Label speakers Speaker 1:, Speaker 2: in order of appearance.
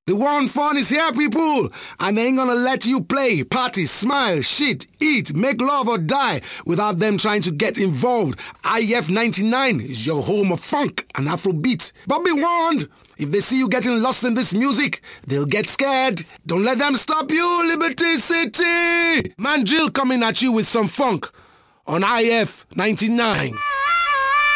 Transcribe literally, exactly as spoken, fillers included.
Speaker 1: The war on fun is here, people, and they ain't gonna let you play, party, smile, shit, eat, make love or die without them trying to get involved. I F ninety-nine is your home of funk and Afrobeat. But be warned, if they see you getting lost in this music, they'll get scared. Don't let them stop you, Liberty City! Man Jill coming at you with some funk on I F ninety-nine.